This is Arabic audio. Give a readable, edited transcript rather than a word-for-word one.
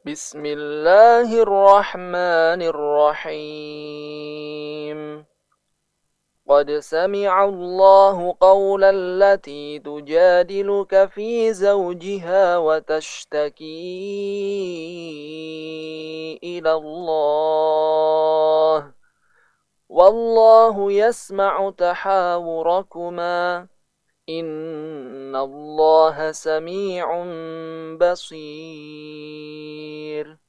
بسم الله الرحمن الرحيم. قد سمع الله قول التي تجادلك في زوجها وتشتكي إلى الله والله يسمع تحاوركما إن الله سميع بصير.